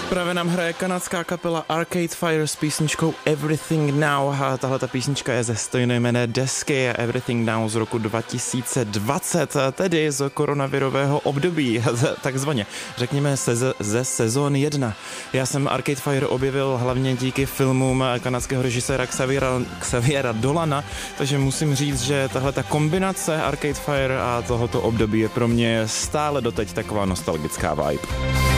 Právě nám hraje kanadská kapela Arcade Fire s písničkou Everything Now. A tahle ta písnička je ze stejnojmenné desky Everything Now z roku 2020, tedy z koronavirového období, takzvaně, řekněme ze sezóny 1. Já jsem Arcade Fire objevil hlavně díky filmům kanadského režiséra Xaviera Dolana, takže musím říct, že tahle ta kombinace Arcade Fire a tohoto období je pro mě stále doteď taková nostalgická vibe.